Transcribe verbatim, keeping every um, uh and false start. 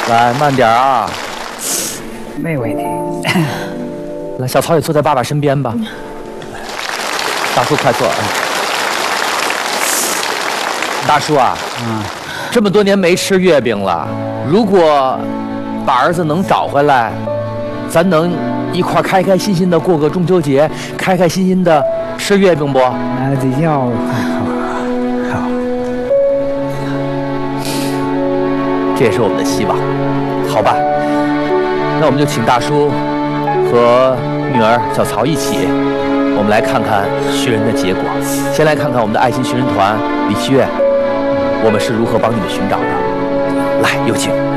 来，慢点啊。 没问题。 来，小曹也坐在爸爸身边吧。大叔，快坐。大叔啊， 嗯， 这么多年没吃月饼了，如果把儿子能找回来，咱能一块开开心心的过个中秋节，开开心心的吃月饼不？ 那得要好， 这也是我们的希望，好吧？那我们就请大叔和女儿小曹一起，我们来看看寻人的结果。先来看看我们的爱心寻人团李希月，我们是如何帮你们寻找的。来，有请。